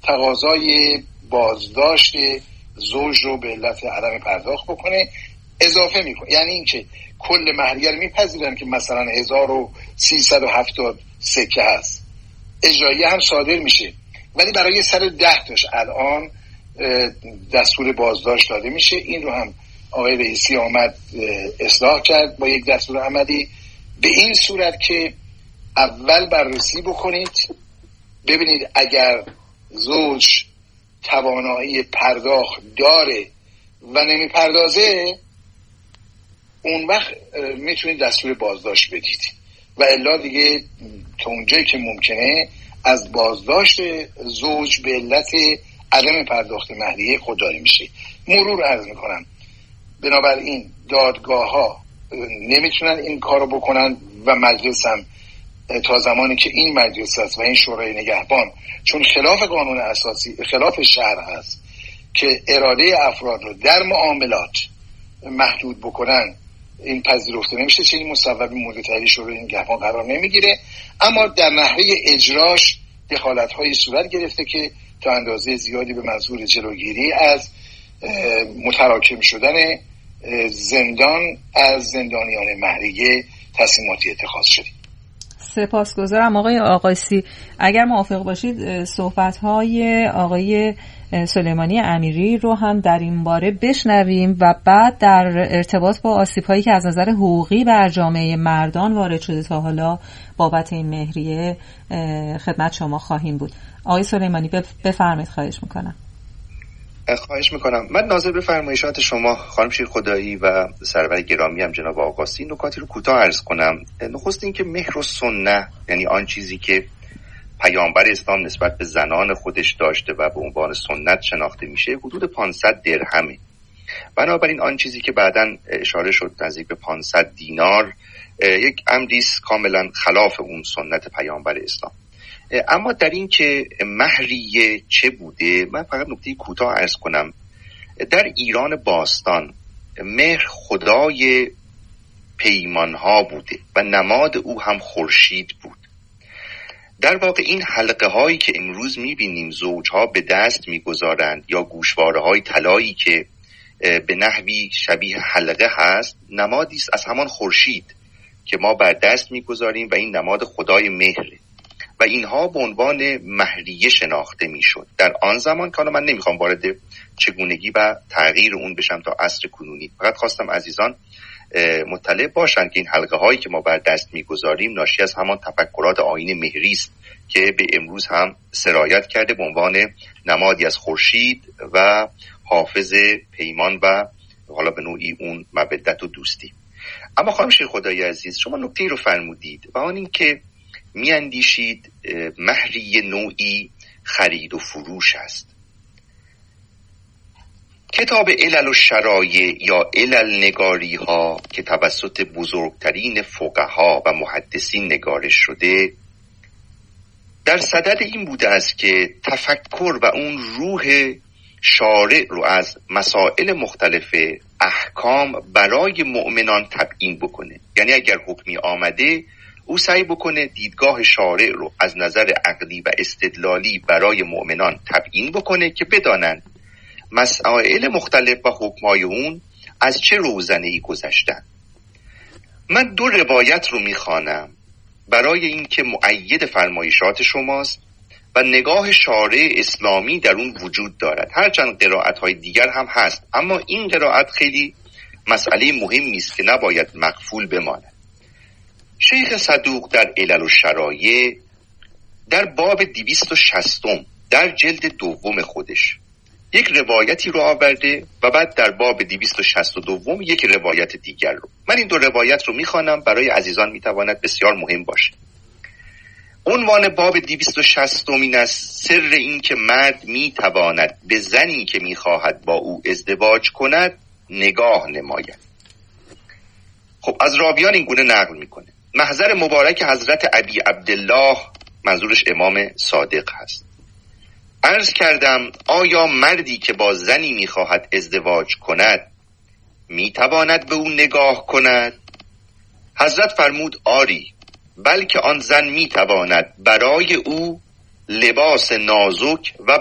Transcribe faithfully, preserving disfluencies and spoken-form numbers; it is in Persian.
تقاضای بازداشت زوج رو به علت عدم پرداخت بکنه، اضافه میکنه. یعنی اینکه کل مهریه رو میپذیرن که مثلا هزار و سیصد و هفتاد سکه هست، اجرایی هم صادر میشه، ولی برای سر ده تاش الان دستور بازداشت داده میشه. این رو هم آقای رئیسی آمد اصلاح کرد با یک دستور عملی، به این صورت که اول بررسی بکنید ببینید اگر زوج توانایی پرداخت داره و نمیپردازه، اون وقت میتونید دستور بازداشت بدید و الا دیگه تا اونجایی که ممکنه از بازداشت زوج به علت عدم پرداخت مهریه خودداری میشه. مرور عرض میکنم، بنابراین دادگاه ها نمیتونن این کارو بکنن و مجلس هم تا زمانی که این مجلس هست و این شورای نگهبان، چون خلاف قانون اساسی، خلاف شرع هست که اراده افراد رو در معاملات محدود بکنن، این پذیرفته نمیشه، چنین مصوبی مورد تایید شورای نگهبان قرار نمیگیره. اما در نحوه اجراش دخالت های صورت گرفته که تا اندازه زیادی به منظور جلوگیری از متراکم شدن زندان از زندانیان مهریه تصمیماتی اتخاذ شده. سپاسگزارم آقای آقاسی. اگر موافق باشید صحبت‌های آقای سلیمانی امیری رو هم در این باره بشنویم و بعد در ارتباط با آسیب‌هایی که از نظر حقوقی بر جامعه مردان وارد شده تا حالا بابت این مهریه خدمت شما خواهیم بود. آقای سلیمانی بفرمایید، خواهش میکنم. خواهش میکنم. من ناظر به فرمایشات شما خانم شیرخدایی و سرور گرامی هم جناب آقاسی نکاتی رو کوتاه عرض کنم. نخست این که مهر و سنت، یعنی آن چیزی که پیامبر اسلام نسبت به زنان خودش داشته و به عنوان سنت شناخته میشه، حدود پانصد درهمه. بنابراین آن چیزی که بعداً اشاره شد نزدیک به پانصد دینار یک امری است کاملا خلاف اون سنت پیامبر اسلام. اما در این که مهریه چه بوده، من فقط نکته کوتاه عرض کنم. در ایران باستان مهر خدای پیمانها بوده و نماد او هم خورشید بود. در واقع این حلقه هایی که امروز میبینیم زوجها به دست میگذارند یا گوشواره های طلایی که به نحوی شبیه حلقه هست، نمادی است از همان خورشید که ما بر دست میگذاریم و این نماد خدای مهره و اینها به عنوان مهریه شناخته میشد در آن زمان. که من نمیخوام وارد چگونگی و تغییر اون بشم تا عصر کنونی، فقط خواستم عزیزان مطلع باشند که این حلقه هایی که ما بر دست میگذاریم ناشی از همان تفکرات آیین مهری است که به امروز هم سرایت کرده به عنوان نمادی از خورشید و حافظ پیمان و حالا به نوعی اون مودت و دوستی. اما خانم شیرخدایی عزیز، شما نکته‌ای رو فرمودید و آن این که میاندیشید مهریه نوعی خرید و فروش است. کتاب علل و شرایع یا علل نگاری ها که توسط بزرگترین فقها و محدثین نگارش شده در صدد این بوده است که تفکر و اون روح شارع رو از مسائل مختلف احکام برای مؤمنان تبیین بکنه. یعنی اگر حکمی آمده، او سعی بکنه دیدگاه شارع رو از نظر عقلی و استدلالی برای مؤمنان تبیین بکنه که بدانند مسائل مختلف و حکمای اون از چه روزنه‌ای گذشتن. من دو روایت رو میخوانم برای اینکه مؤید فرمایشات شماست و نگاه شارع اسلامی در اون وجود دارد. هرچند قرائت‌های دیگر هم هست، اما این قرائت خیلی مسئله مهمی است که نباید مغفول بماند. شیخ صدوق در علل و شرایع در باب دویست و شصت در جلد دوم خودش یک روایتی رو آورده و بعد در باب دویست و شصت و دو یک روایت دیگر رو. من این دو روایت رو میخوانم، برای عزیزان میتواند بسیار مهم باشه. عنوان باب دویست و شصت این است: سر این که مرد میتواند به زنی که میخواهد با او ازدواج کند نگاه نماید. خب از راویان این گونه نقل میکنه: محضر مبارک حضرت ابی عبدالله، منظورش امام صادق هست، عرض کردم آیا مردی که با زنی میخواهد ازدواج کند میتواند به او نگاه کند؟ حضرت فرمود آری، بلکه آن زن میتواند برای او لباس نازک و